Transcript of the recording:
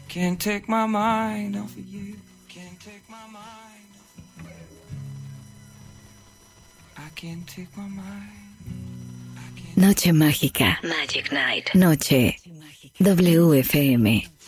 Can't take my mind off of you. Can't take my mind off of you. I can't take my mind. Noche mágica. Magic Night. Noche WFM.